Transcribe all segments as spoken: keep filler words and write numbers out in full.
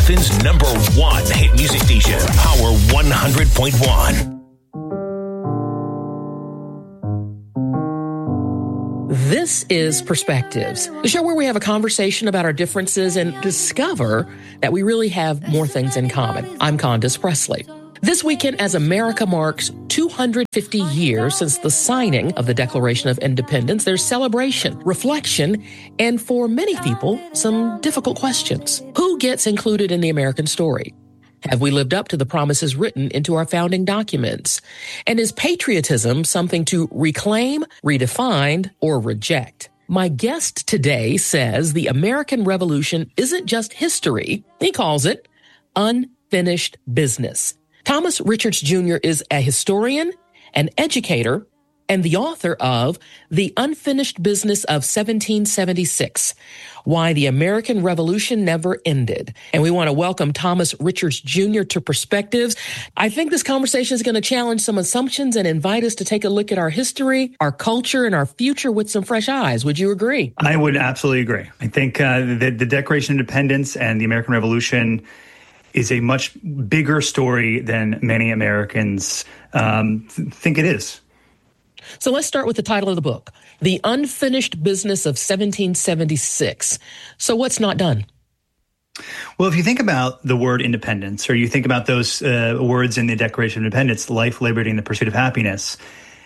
Griffin's number one hit music station, Power one hundred point one. This is Perspectives, the show where we have a conversation about our differences and discover that we really have more things in common. I'm Candace Presley. This weekend, as America marks two hundred fifty years since the signing of the Declaration of Independence, there's celebration, reflection, and for many people, some difficult questions. Who gets included in the American story? Have we lived up to the promises written into our founding documents? And is patriotism something to reclaim, redefine, or reject? My guest today says the American Revolution isn't just history. He calls it unfinished business. Thomas Richards Junior is a historian, an educator, and the author of The Unfinished Business of seventeen seventy-six, Why the American Revolution Never Ended. And we want to welcome Thomas Richards Junior to Perspectives. I think this conversation is going to challenge some assumptions and invite us to take a look at our history, our culture, and our future with some fresh eyes. Would you agree? I would absolutely agree. I think uh, the, the Declaration of Independence and the American Revolution is a much bigger story than many Americans um, th- think it is. So let's start with the title of the book, The Unfinished Business of seventeen seventy-six. So what's not done? Well, if you think about the word independence, or you think about those uh, words in the Declaration of Independence, life, liberty, and the pursuit of happiness,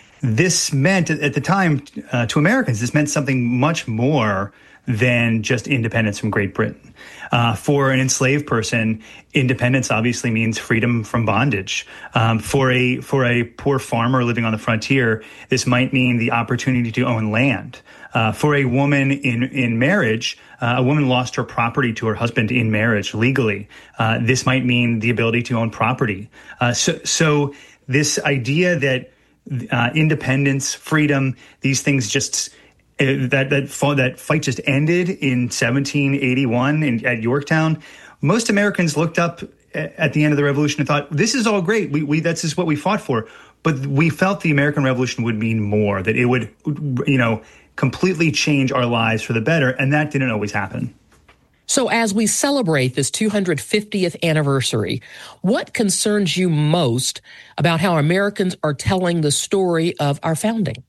this meant at the time uh, to Americans, this meant something much more than just independence from Great Britain. Uh, for an enslaved person, independence obviously means freedom from bondage. Um, for a for a poor farmer living on the frontier, this might mean the opportunity to own land. Uh, for a woman in in marriage, uh, a woman lost her property to her husband in marriage legally. Uh, this might mean the ability to own property. Uh, so, so this idea that uh, independence, freedom, these things just That that that fight just ended in seventeen eighty-one in, at Yorktown. Most Americans looked up at the end of the Revolution and thought, "This is all great. We we that's just what we fought for." But we felt the American Revolution would mean more. That it would, you know, completely change our lives for the better, and that didn't always happen. So, as we celebrate this two hundred fiftieth anniversary, what concerns you most about how Americans are telling the story of our founding?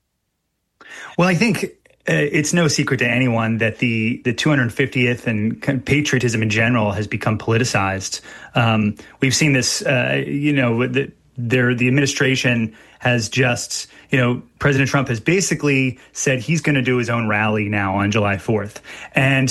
Well, I think Uh, it's no secret to anyone that the, the two hundred fiftieth and patriotism in general has become politicized. Um, we've seen this, uh, you know, the, there, the administration has just, you know, President Trump has basically said he's going to do his own rally now on July fourth. And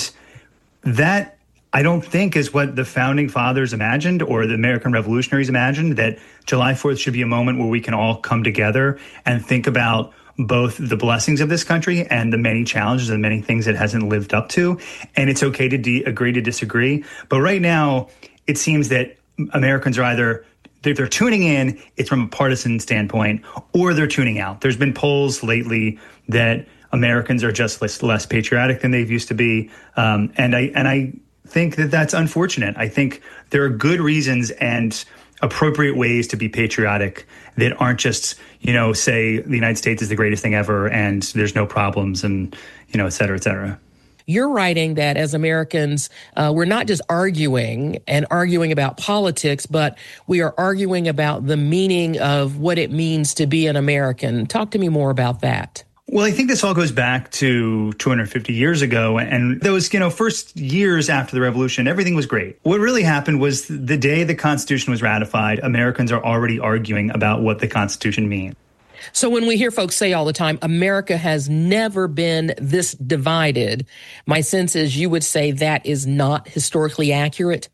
that, I don't think, is what the founding fathers imagined or the American revolutionaries imagined, that July fourth should be a moment where we can all come together and think about both the blessings of this country and the many challenges and many things it hasn't lived up to. And it's okay to de- agree to disagree. But right now, it seems that Americans are either, if they're tuning in, it's from a partisan standpoint, or they're tuning out. There's been polls lately that Americans are just less, less patriotic than they've used to be. Um, and I and I think that that's unfortunate. I think there are good reasons and appropriate ways to be patriotic that aren't just, you know, say the United States is the greatest thing ever and there's no problems and, you know, et cetera, et cetera. You're writing that as Americans, uh, we're not just arguing and arguing about politics, but we are arguing about the meaning of what it means to be an American. Talk to me more about that. Well, I think this all goes back to two hundred fifty years ago. And those, you know, first years after the revolution, everything was great. What really happened was the day the Constitution was ratified, Americans are already arguing about what the Constitution means. So when we hear folks say all the time, America has never been this divided, my sense is you would say that is not historically accurate.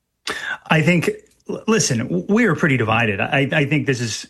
I think, listen, we are pretty divided. I, I think this is,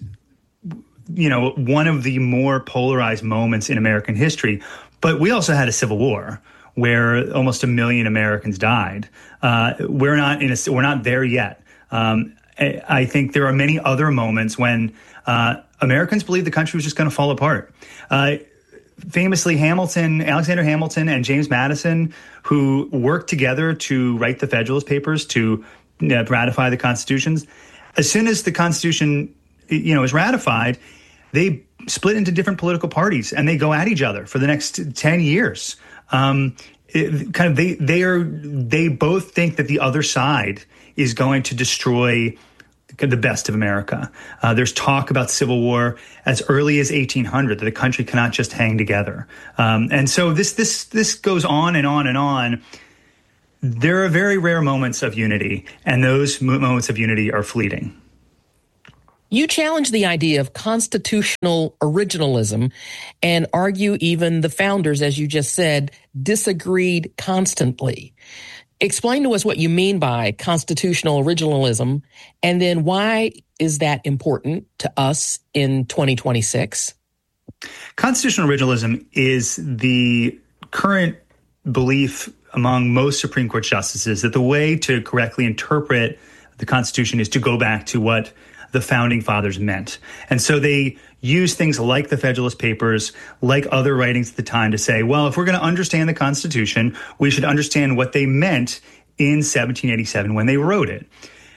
you know, one of the more polarized moments in American history. But we also had a civil war where almost a million Americans died. Uh, we're not in a, we're not there yet. Um, I, I think there are many other moments when uh, Americans believed the country was just going to fall apart. Uh, famously, Hamilton, Alexander Hamilton and James Madison, who worked together to write the Federalist Papers to uh, ratify the constitutions. As soon as the Constitution, you know, is ratified, they split into different political parties and they go at each other for the next ten years. Um, it, kind of they they are they both think that the other side is going to destroy the best of America. Uh, there's talk about civil war as early as eighteen hundred, that the country cannot just hang together. Um, and so this this this goes on and on and on. There are very rare moments of unity, and those moments of unity are fleeting. You challenge the idea of constitutional originalism and argue even the founders, as you just said, disagreed constantly. Explain to us what you mean by constitutional originalism, and then why is that important to us in twenty twenty-six? Constitutional originalism is the current belief among most Supreme Court justices that the way to correctly interpret the Constitution is to go back to what the Founding Fathers meant. And so they use things like the Federalist Papers, like other writings at the time, to say, well, if we're going to understand the Constitution, we should understand what they meant in seventeen eighty-seven when they wrote it.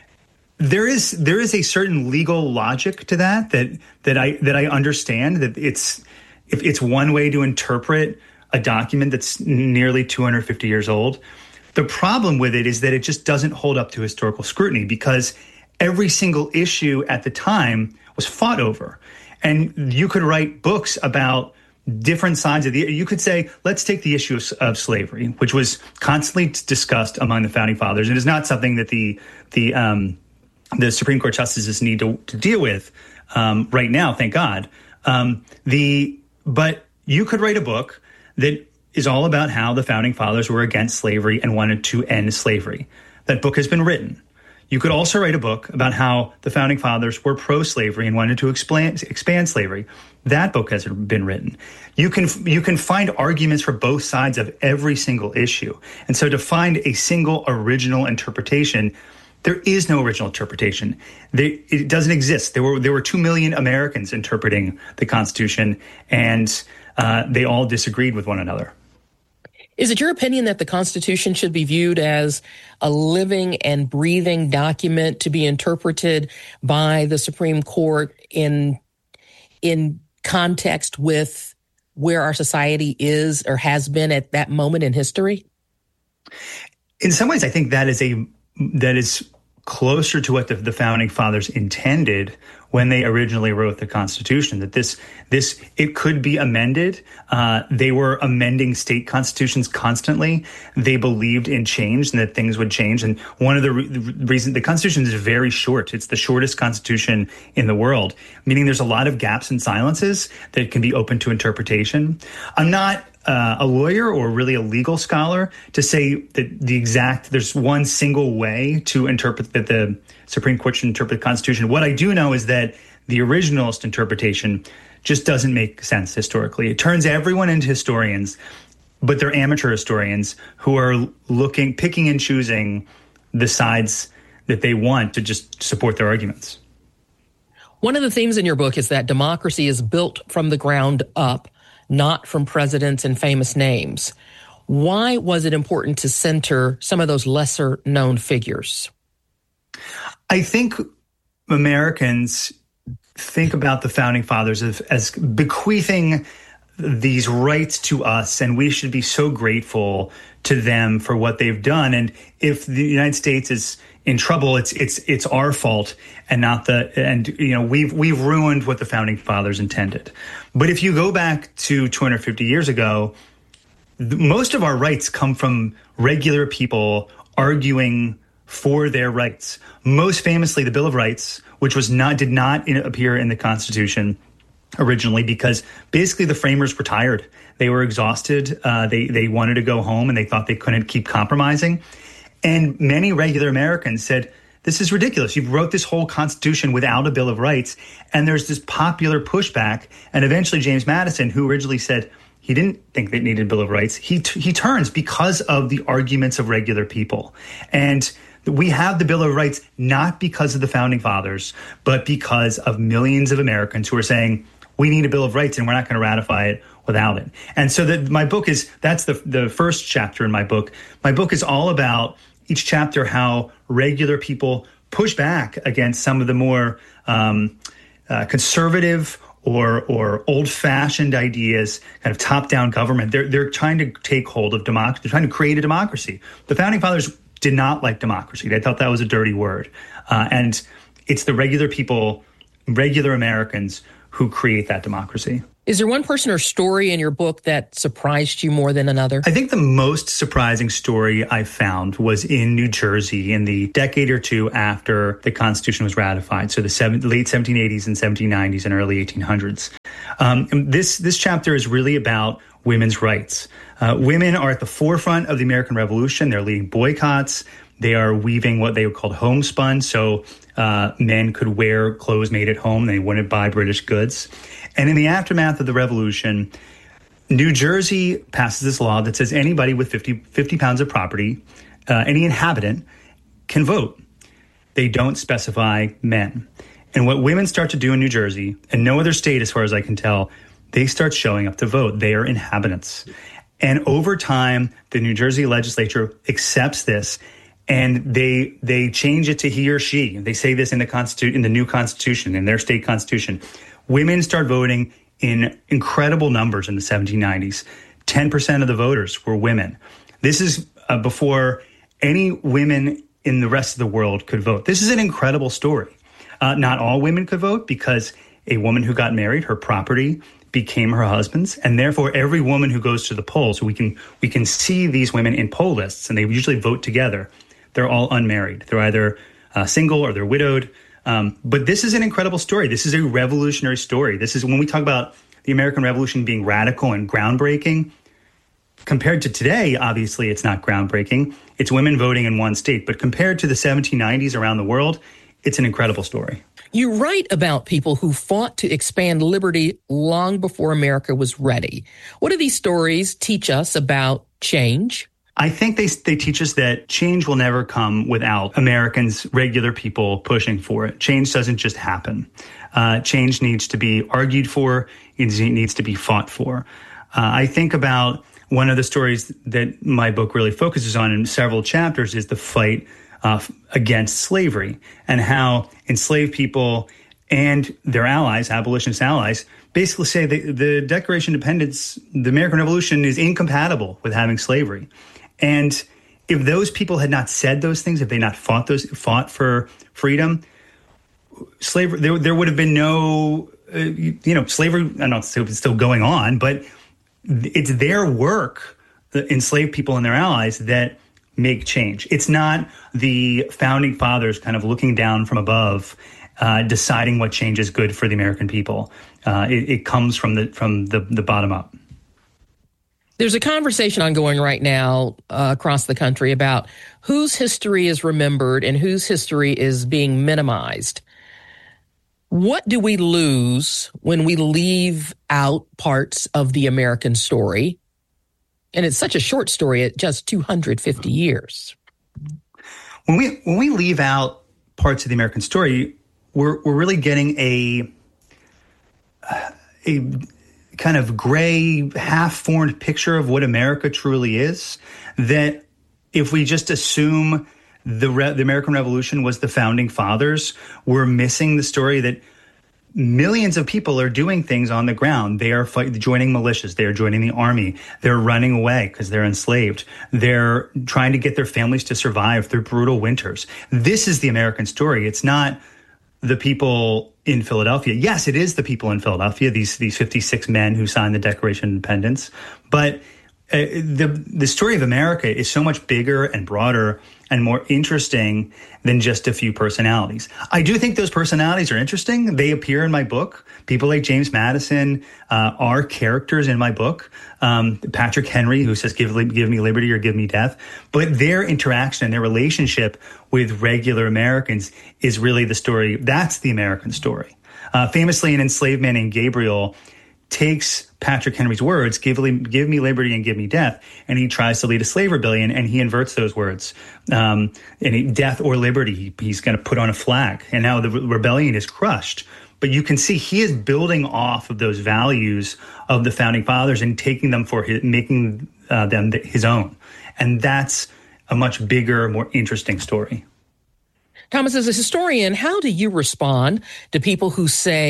There is there is a certain legal logic to that that that I that I understand, that it's if it's one way to interpret a document that's nearly two hundred fifty years old. The problem with it is that it just doesn't hold up to historical scrutiny, because every single issue at the time was fought over. And you could write books about different sides of the, you could say, let's take the issue of, of slavery, which was constantly discussed among the Founding Fathers. It is not something that the the um, the Supreme Court justices need to, to deal with um, right now, thank God. Um, the But you could write a book that is all about how the Founding Fathers were against slavery and wanted to end slavery. That book has been written. You could also write a book about how the Founding Fathers were pro-slavery and wanted to expand, expand slavery. That book has been written. You can you can find arguments for both sides of every single issue. And so to find a single original interpretation, there is no original interpretation. They, it doesn't exist. There were there were two million Americans interpreting the Constitution, and uh, they all disagreed with one another. Is it your opinion that the Constitution should be viewed as a living and breathing document to be interpreted by the Supreme Court in in context with where our society is or has been at that moment in history? In some ways, I think that is a that is closer to what the, the Founding Fathers intended when they originally wrote the Constitution, that this, this it could be amended. Uh, they were amending state constitutions constantly. They believed in change and that things would change. And one of the, re- the reasons, the Constitution is very short. It's the shortest Constitution in the world, meaning there's a lot of gaps and silences that can be open to interpretation. I'm not Uh, a lawyer or really a legal scholar to say that the exact, there's one single way to interpret, that the Supreme Court should interpret the Constitution. What I do know is that the originalist interpretation just doesn't make sense historically. It turns everyone into historians, but they're amateur historians who are looking, picking and choosing the sides that they want to just support their arguments. One of the themes in your book is that democracy is built from the ground up, not from presidents and famous names. Why was it important to center some of those lesser known figures? I think Americans think about the Founding Fathers as, as bequeathing these rights to us, and we should be so grateful to them for what they've done. And if the United States is in trouble, it's it's it's our fault and not the and you know we've we've ruined what the Founding Fathers intended. But if you go back to two hundred fifty years ago, the, most of our rights come from regular people arguing for their rights. Most famously, the Bill of Rights, which was not did not in, appear in the Constitution originally, because basically the framers were tired. They were exhausted. Uh, they they wanted to go home, and they thought they couldn't keep compromising. And many regular Americans said, this is ridiculous. You wrote this whole Constitution without a Bill of Rights. And there's this popular pushback. And eventually James Madison, who originally said he didn't think they needed a Bill of Rights, he t- he turns because of the arguments of regular people. And we have the Bill of Rights not because of the Founding Fathers, but because of millions of Americans who are saying, we need a Bill of Rights and we're not going to ratify it without it. And so that my book is, that's the the first chapter in my book. My book is all about each chapter how regular people push back against some of the more um, uh, conservative or or old-fashioned ideas, kind of top-down government. They're they're trying to take hold of democracy. They're trying to create a democracy. The Founding Fathers did not like democracy. They thought that was a dirty word. Uh, and it's the regular people, regular Americans, who create that democracy. Is there one person or story in your book that surprised you more than another? I think the most surprising story I found was in New Jersey in the decade or two after the Constitution was ratified, so the seven, late seventeen eighties and seventeen nineties and early eighteen hundreds. Um, this, this chapter is really about women's rights. Uh, women are at the forefront of the American Revolution. They're leading boycotts. They are weaving what they called homespun, so uh, men could wear clothes made at home. They wouldn't buy British goods. And in the aftermath of the revolution, New Jersey passes this law that says anybody with fifty, fifty pounds of property, uh, any inhabitant, can vote. They don't specify men. And what women start to do in New Jersey, and no other state as far as I can tell, they start showing up to vote. They are inhabitants. And over time, the New Jersey legislature accepts this, and they they change it to he or she. They say this in the constitu- in the new constitution, in their state constitution. Women start voting in incredible numbers in the seventeen nineties. ten percent of the voters were women. This is uh, before any women in the rest of the world could vote. This is an incredible story. Uh, not all women could vote because a woman who got married, her property became her husband's, and therefore every woman who goes to the polls, so we can we can see these women in poll lists, and they usually vote together. They're all unmarried. They're either uh, single or they're widowed. Um, but this is an incredible story. This is a revolutionary story. This is when we talk about the American Revolution being radical and groundbreaking. Compared to today, obviously, it's not groundbreaking. It's women voting in one state. But compared to the seventeen nineties around the world, it's an incredible story. You write about people who fought to expand liberty long before America was ready. What do these stories teach us about change? I think they they teach us that change will never come without Americans, regular people, pushing for it. Change doesn't just happen. Uh, change needs to be argued for. It needs to be fought for. Uh, I think about one of the stories that my book really focuses on in several chapters is the fight uh, against slavery and how enslaved people and their allies, abolitionist allies, basically say that the Declaration of Independence, the American Revolution, is incompatible with having slavery. And if those people had not said those things, if they not fought those fought for freedom, slavery there there would have been no, uh, you, you know, slavery. I don't know if it's still going on, but it's their work, the enslaved people and their allies, that make change. It's not the founding fathers kind of looking down from above, uh, deciding what change is good for the American people. Uh, it, it comes from the from the, the bottom up. There's a conversation ongoing right now uh, across the country about whose history is remembered and whose history is being minimized. What do we lose when we leave out parts of the American story? And it's such a short story at just two hundred fifty years. When we when we leave out parts of the American story, we're we're really getting a a kind of gray, half-formed picture of what America truly is, that if we just assume the, Re- the American Revolution was the founding fathers, we're missing the story that millions of people are doing things on the ground. They are fight- joining militias. They are joining the army. They're running away because they're enslaved. They're trying to get their families to survive through brutal winters. This is the American story. It's not the people in Philadelphia. Yes, it is the people in Philadelphia, these these fifty-six men who signed the Declaration of Independence. But uh, the the story of America is so much bigger and broader and more interesting than just a few personalities. I do think those personalities are interesting. They appear in my book. People like James Madison uh, are characters in my book. Um, Patrick Henry, who says, give, give me liberty or give me death. But their interaction and their relationship with regular Americans is really the story. That's the American story. Uh, famously, an enslaved man named Gabriel takes Patrick Henry's words, give, give me liberty and give me death, and he tries to lead a slave rebellion, and he inverts those words. Um, and he, death or liberty, he, he's going to put on a flag. And now the re- rebellion is crushed. But you can see he is building off of those values of the founding fathers and taking them for his, making uh, them his own. And that's a much bigger, more interesting story. Thomas, as a historian, how do you respond to people who say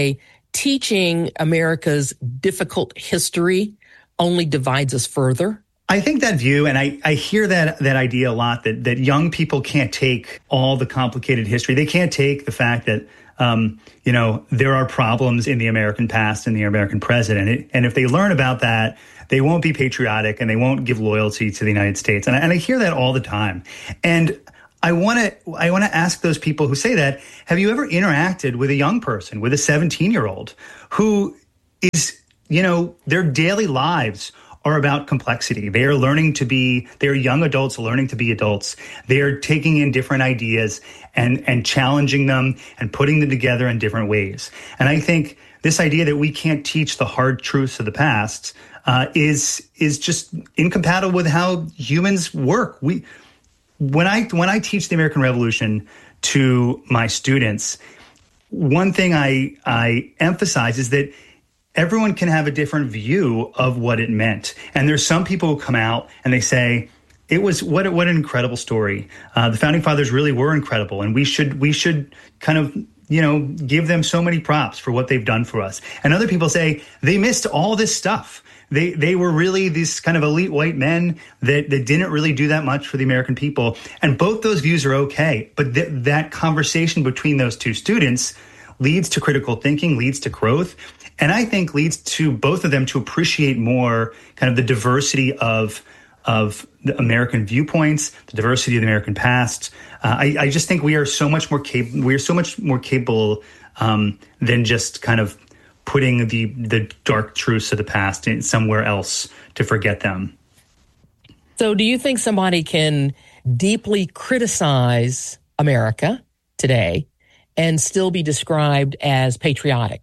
teaching America's difficult history only divides us further? I think that view, and I, I hear that that idea a lot, that that young people can't take all the complicated history. They can't take the fact that, um, you know, there are problems in the American past and the American present. And, it, and if they learn about that, they won't be patriotic and they won't give loyalty to the United States. And I, and I hear that all the time. And I want to I want to ask those people who say that, have you ever interacted with a young person, with a seventeen-year-old who is, you know, their daily lives are about complexity. They are learning to be, they're young adults learning to be adults. They are taking in different ideas and, and challenging them and putting them together in different ways. And I think this idea that we can't teach the hard truths of the past uh, is is just incompatible with how humans work. We when I when I teach the American Revolution to my students, one thing I I emphasize is that everyone can have a different view of what it meant. And there's some people who come out and they say, it was what what an incredible story. Uh, the founding fathers really were incredible, and we should we should kind of, you know, give them so many props for what they've done for us. And other people say they missed all this stuff. They they were really these kind of elite white men that, that didn't really do that much for the American people. And both those views are okay. But th- that conversation between those two students leads to critical thinking, leads to growth, and I think leads to both of them to appreciate more kind of the diversity of of the American viewpoints, the diversity of the American past. Uh, I, I just think we are so much more capable. We are so much more capable um, than just kind of putting the the dark truths of the past in somewhere else to forget them. So, do you think somebody can deeply criticize America today and still be described as patriotic?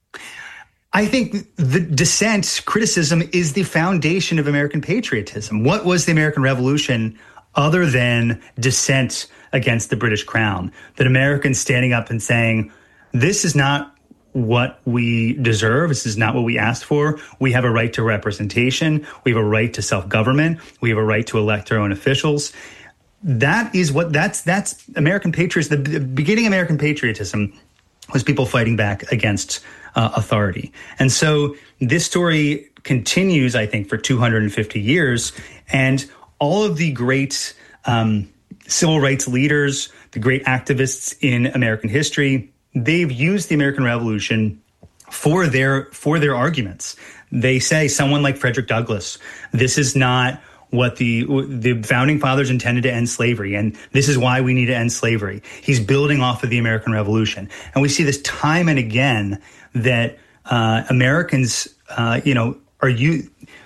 I think the dissent, criticism, is the foundation of American patriotism. What was the American Revolution other than dissent against the British Crown? That Americans standing up and saying, this is not what we deserve. This is not what we asked for. We have a right to representation. We have a right to self-government. We have a right to elect our own officials. That is what that's that's American patriotism. The beginning of American patriotism was people fighting back against uh, authority. And so this story continues, I think, for two hundred fifty years. And all of the great um, civil rights leaders, the great activists in American history, they've used the American Revolution for their for their arguments. They say, someone like Frederick Douglass, this is not what the the founding fathers intended to end slavery, and this is why we need to end slavery. He's building off of the American Revolution. And we see this time and again that uh, Americans, uh, you know, are you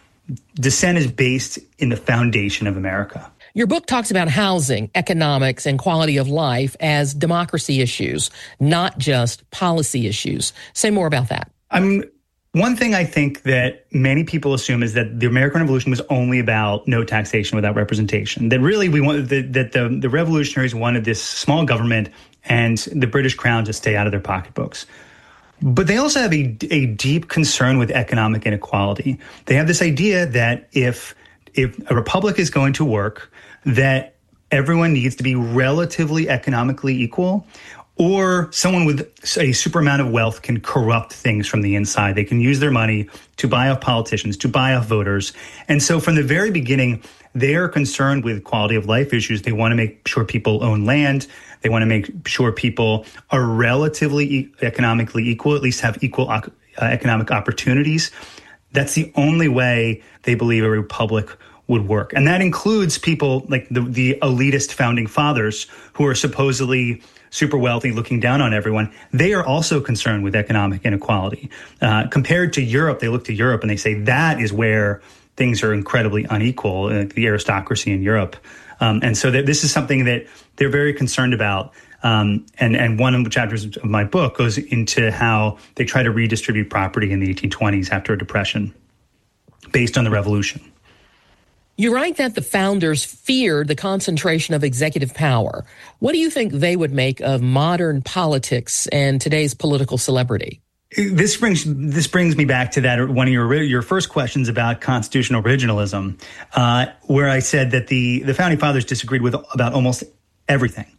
dissent is based in the foundation of America. Your book talks about housing, economics, and quality of life as democracy issues, not just policy issues. Say more about that. I'm One thing I think that many people assume is that the American Revolution was only about no taxation without representation. That really we wanted that, that the, the revolutionaries wanted this small government and the British Crown to stay out of their pocketbooks. But they also have a, a deep concern with economic inequality. They have this idea that if if a republic is going to work, that everyone needs to be relatively economically equal, or someone with a super amount of wealth can corrupt things from the inside. They can use their money to buy off politicians, to buy off voters. And so from the very beginning, they are concerned with quality of life issues. They want to make sure people own land. They want to make sure people are relatively e- economically equal, at least have equal uh, economic opportunities. That's the only way they believe a republic would work. And that includes people like the, the elitist founding fathers who are supposedly super wealthy, looking down on everyone. They are also concerned with economic inequality. Uh, compared to Europe, they look to Europe and they say that is where things are incredibly unequal, uh, the aristocracy in Europe. Um, and so that this is something that they're very concerned about. Um, and, and one of the chapters of my book goes into how they try to redistribute property in the eighteen twenties after a depression based on the revolution. You write that the founders feared the concentration of executive power. What do you think they would make of modern politics and today's political celebrity? This brings this brings me back to that one of your your first questions about constitutional originalism, uh, where I said that the the founding fathers disagreed with about almost everything.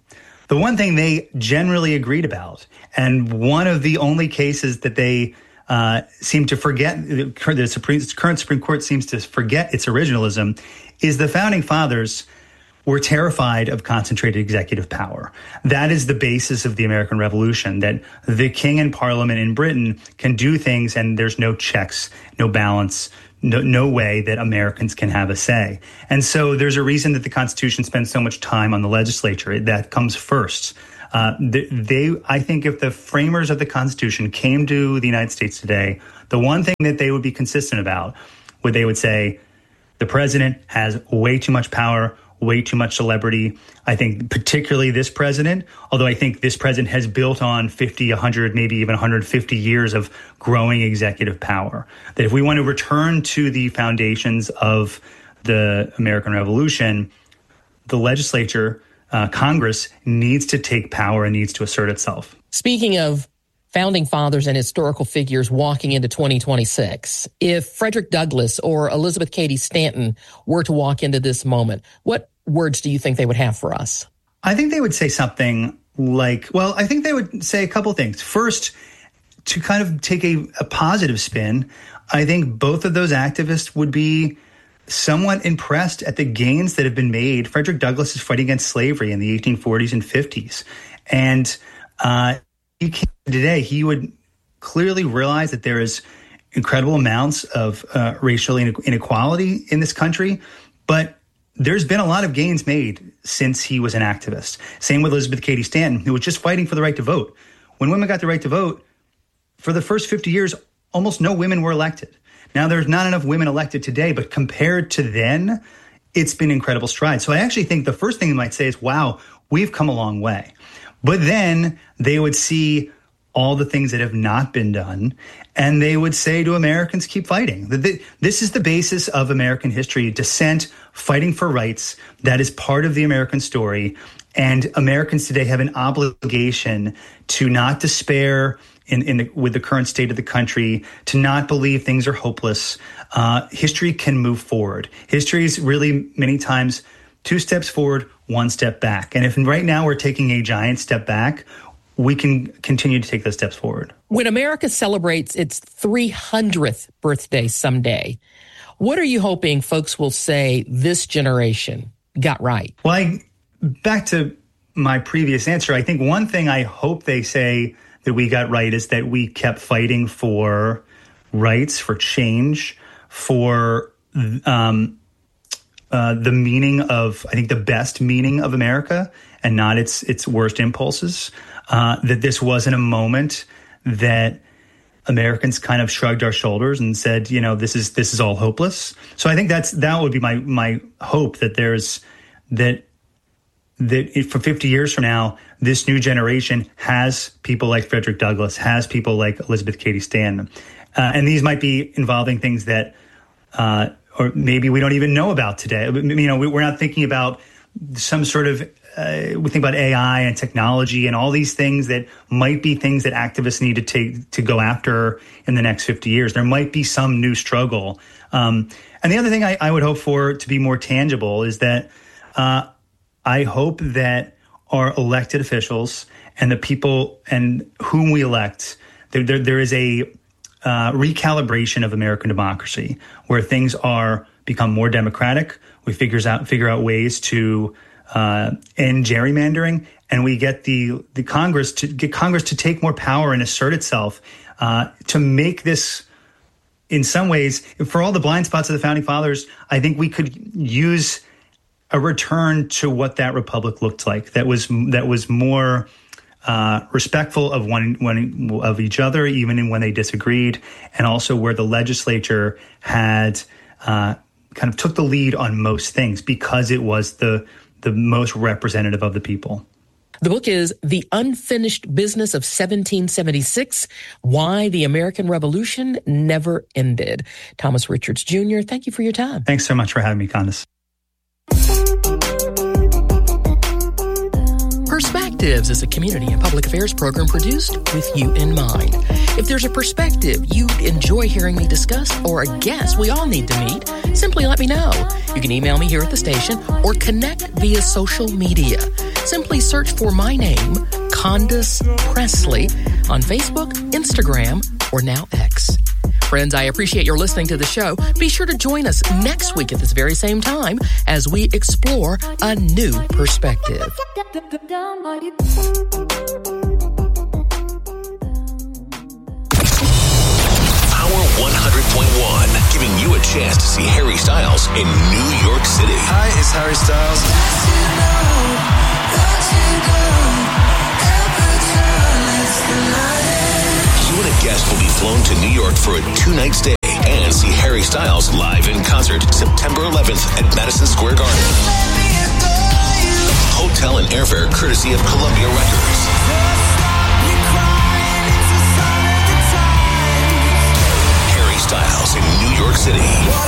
the one thing they generally agreed about, and one of the only cases that they uh, seem to forget, the Supreme, current Supreme Court seems to forget its originalism, is the Founding Fathers were terrified of concentrated executive power. That is the basis of the American Revolution, that the king and parliament in Britain can do things and there's no checks, no balance, no, no way that Americans can have a say. And so there's a reason that the Constitution spends so much time on the legislature. That comes first. Uh, they, I think if the framers of the Constitution came to the United States today, the one thing that they would be consistent about would they would say, the president has way too much power, way too much celebrity. I think particularly this president, although I think this president has built on fifty, one hundred, maybe even one hundred fifty years of growing executive power. That if we want to return to the foundations of the American Revolution, the legislature, uh, Congress needs to take power and needs to assert itself. Speaking of founding fathers and historical figures walking into twenty twenty-six. If Frederick Douglass or Elizabeth Cady Stanton were to walk into this moment, what words do you think they would have for us? I think they would say something like, well, I think they would say a couple things. First, to kind of take a, a positive spin, I think both of those activists would be somewhat impressed at the gains that have been made. Frederick Douglass is fighting against slavery in the eighteen forties and fifties. And uh, he came today, he would clearly realize that there is incredible amounts of uh, racial inequality in this country, but there's been a lot of gains made since he was an activist. Same with Elizabeth Cady Stanton, who was just fighting for the right to vote. When women got the right to vote, for the first fifty years, almost no women were elected. Now, there's not enough women elected today, but compared to then, it's been incredible strides. So I actually think the first thing they might say is, wow, we've come a long way. But then they would see all the things that have not been done, and they would say to Americans, keep fighting. This is the basis of American history, dissent, fighting for rights. That is part of the American story. And Americans today have an obligation to not despair in, in the, with the current state of the country, to not believe things are hopeless. Uh, history can move forward. History is really many times two steps forward, one step back. And if right now we're taking a giant step back, we can continue to take those steps forward. When America celebrates its three hundredth birthday someday, what are you hoping folks will say this generation got right? Well, I, back to my previous answer, I think one thing I hope they say that we got right is that we kept fighting for rights, for change, for um, uh, the meaning of, I think, the best meaning of America and not its its worst impulses. Uh, that this wasn't a moment that Americans kind of shrugged our shoulders and said, you know, this is this is all hopeless. So I think that's that would be my my hope, that there's that that if for fifty years from now, this new generation has people like Frederick Douglass, has people like Elizabeth Cady Stanton, uh, and these might be involving things that, uh, or maybe we don't even know about today. You know, we're not thinking about some sort of. Uh, we think about A I and technology and all these things that might be things that activists need to take to go after in the next fifty years. There might be some new struggle. Um, and the other thing I, I would hope for to be more tangible is that uh, I hope that our elected officials and the people and whom we elect, there, there, there is a uh, recalibration of American democracy where things are become more democratic. We figures out figure out ways to Uh, end gerrymandering, and we get the the Congress to get Congress to take more power and assert itself uh, to make this, in some ways, for all the blind spots of the Founding Fathers, I think we could use a return to what that republic looked like. That was that was more uh, respectful of one, one of each other, even when they disagreed, and also where the legislature had uh, kind of took the lead on most things because it was the the most representative of the people. The book is The Unfinished Business of seventeen seventy-six, Why the American Revolution Never Ended. Thomas Richards Junior, thank you for your time. Thanks so much for having me, Candace. Perspectives is a community and public affairs program produced with you in mind. If there's a perspective you'd enjoy hearing me discuss or a guest we all need to meet, simply let me know. You can email me here at the station or connect via social media. Simply search for my name, Condace Pressley, on Facebook, Instagram, or now X. Friends, I appreciate your listening to the show. Be sure to join us next week at this very same time as we explore a new perspective. Power one hundred point one, giving you a chance to see Harry Styles in New York City. Hi, it's Harry Styles. You and a guest will be flown to New York for a two-night stay and see Harry Styles live in concert September eleventh at Madison Square Garden. Hotel and airfare courtesy of Columbia Records. Harry Styles in New York City.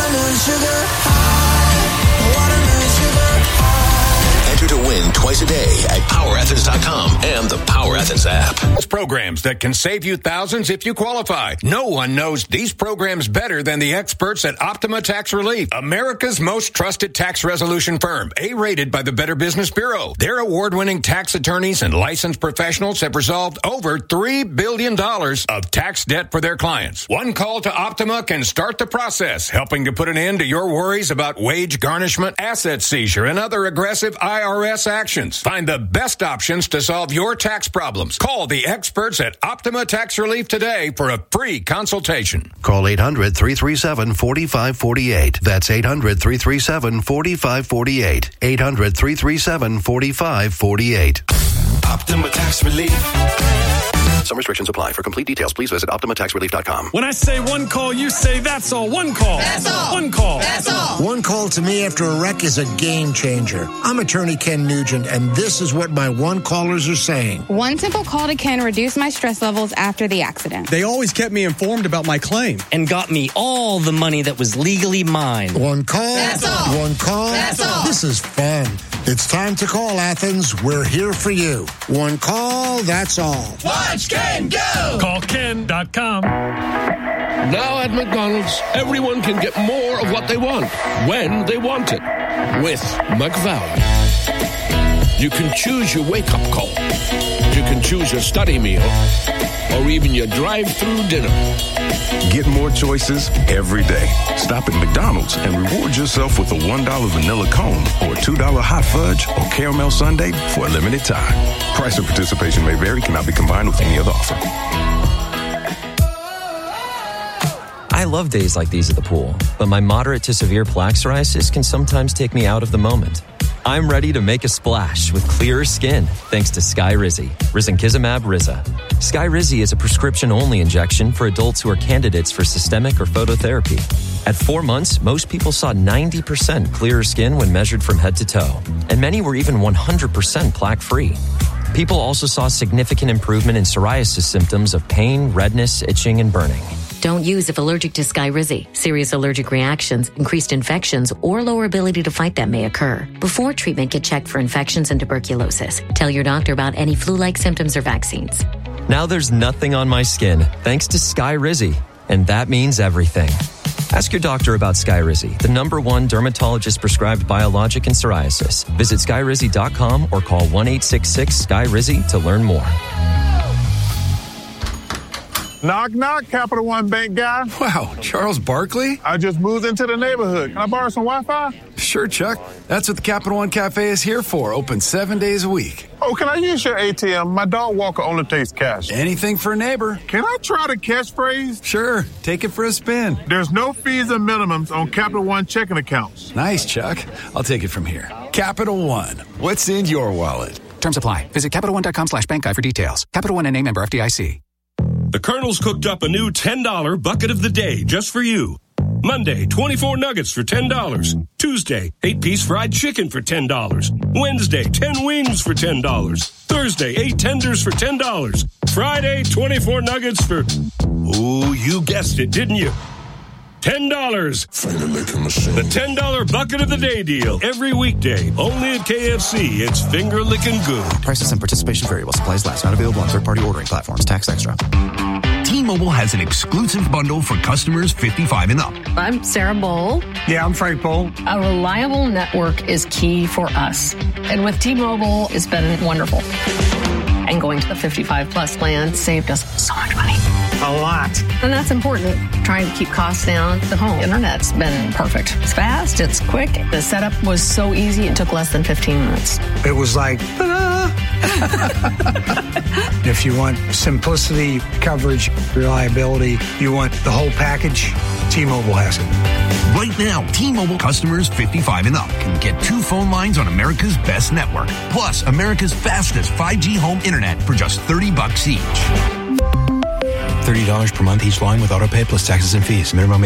Enter to win twice a day at Power Athens dot com and the Power Athens app. Programs that can save you thousands if you qualify. No one knows these programs better than the experts at Optima Tax Relief, America's most trusted tax resolution firm, A-rated by the Better Business Bureau. Their award-winning tax attorneys and licensed professionals have resolved over three billion dollars of tax debt for their clients. One call to Optima can start the process, helping to put an end to your worries about wage garnishment, asset seizure, and other aggressive I R S actions. Find the best options to solve your tax problems. Call the experts at Optima Tax Relief today for a free consultation. Call eight hundred, three three seven, four five four eight. That's eight hundred, three three seven, four five four eight. eight hundred, three three seven, four five four eight. Optima Tax Relief. Some restrictions apply. For complete details, please visit Optima Tax Relief dot com. When I say one call, you say that's all. One call. That's all. One call. That's all. One call to me after a wreck is a game changer. I'm attorney Ken Nugent, and this is what my one callers are saying. One simple call to Ken reduced my stress levels after the accident. They always kept me informed about my claim and got me all the money that was legally mine. One call. That's all. One call. That's all. This is fun. It's time to call, Athens. We're here for you. One call. That's all. Watch Ken go. Call Ken dot com. Now at McDonald's, everyone can get more of what they want, when they want it, with McValue. You can choose your wake-up call. You can choose your study meal, or even your drive-through dinner. Get more choices every day. Stop at McDonald's and reward yourself with a one dollar vanilla cone or a two dollar hot fudge or caramel sundae for a limited time. Price and participation may vary, cannot be combined with any other offer. I love days like these at the pool, but my moderate to severe plaque psoriasis can sometimes take me out of the moment. I'm ready to make a splash with clearer skin thanks to Skyrizi, risankizumab Riza. Skyrizi is a prescription-only injection for adults who are candidates for systemic or phototherapy. At four months, most people saw ninety percent clearer skin when measured from head to toe, and many were even one hundred percent plaque-free. People also saw significant improvement in psoriasis symptoms of pain, redness, itching, and burning. Don't use if allergic to Skyrizi. Serious allergic reactions, increased infections, or lower ability to fight them may occur. Before treatment, get checked for infections and tuberculosis. Tell your doctor about any flu-like symptoms or vaccines. Now there's nothing on my skin thanks to Skyrizi, and that means everything. Ask your doctor about Skyrizi, the number one dermatologist-prescribed biologic in psoriasis. Visit Skyrizi dot com or call one eight six six, S K Y R I Z I to learn more. Knock, knock, Capital One Bank guy. Wow, Charles Barkley? I just moved into the neighborhood. Can I borrow some Wi-Fi? Sure, Chuck. That's what the Capital One Cafe is here for. Open seven days a week. Oh, can I use your A T M? My dog walker only takes cash. Anything for a neighbor. Can I try the catchphrase? Sure. Take it for a spin. There's no fees and minimums on Capital One checking accounts. Nice, Chuck. I'll take it from here. Capital One. What's in your wallet? Terms apply. Visit Capital One dot com slash bank guide for details. Capital One N A member F D I C. The Colonel's cooked up a new ten dollar bucket of the day just for you. Monday, twenty-four nuggets for ten dollars. Tuesday, eight-piece fried chicken for ten dollars. Wednesday, ten wings for ten dollars. Thursday, eight tenders for ten dollars. Friday, twenty-four nuggets for... Ooh, you guessed it, didn't you? ten dollars. The ten dollar bucket of the day deal. Every weekday. Only at K F C. It's finger licking good. Prices and participation variable. Supplies last. Not available on third-party ordering platforms. Tax extra. T-Mobile has an exclusive bundle for customers fifty-five and up. I'm Sarah Bowl. Yeah, I'm Frank Bowl. A reliable network is key for us. And with T-Mobile, it's been wonderful. And going to the fifty-five plus plan saved us so much money. A lot. And that's important. Trying to keep costs down. The home internet's been perfect. It's fast. It's quick. The setup was so easy. It took less than fifteen minutes. It was like, ta-da! If you want simplicity, coverage, reliability, you want the whole package, T-Mobile has it. Right now, T-Mobile customers fifty-five and up can get two phone lines on America's best network, plus America's fastest five G home internet for just thirty bucks each. thirty dollars per month each line with autopay plus taxes and fees. Minimum